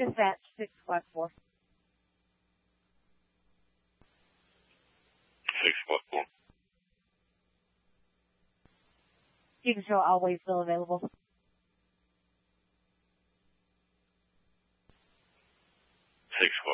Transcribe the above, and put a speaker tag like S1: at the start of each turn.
S1: Dispatch 654.
S2: 654.
S1: You can show always still available.
S2: 654.